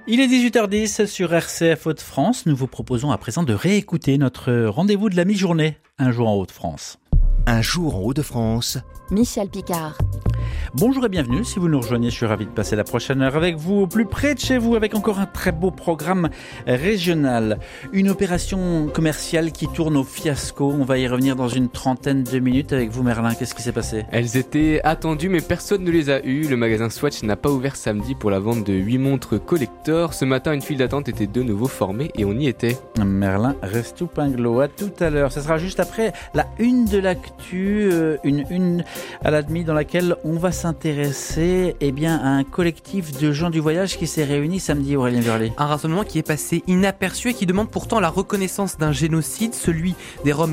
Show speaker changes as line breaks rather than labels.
Il est 18h10 sur RCF Hauts-de-France. Nous vous proposons à présent de réécouter notre rendez-vous de la mi-journée, Un jour en Hauts-de-France.
Un jour en Hauts-de-France.
Michel Picard.
Bonjour et bienvenue. Si vous nous rejoignez, je suis ravi de passer la prochaine heure avec vous, au plus près de chez vous, avec encore un très beau programme régional. Une opération commerciale qui tourne au fiasco. On va y revenir dans une trentaine de minutes avec vous, Merlin. Qu'est-ce qui s'est passé ?
Elles étaient attendues, mais personne ne les a eues. Le magasin Swatch n'a pas ouvert samedi pour la vente de 8 montres collector. Ce matin, une file d'attente était de nouveau formée et on y était.
Merlin Restoupinglo, à tout à l'heure. Ce sera juste après la une de l'actu, une à la demi dans laquelle on va s'intéresser à un collectif de gens du voyage qui s'est réuni samedi, Aurélien Verlet.
Un rassemblement qui est passé inaperçu et qui demande pourtant la reconnaissance d'un génocide, celui des Roms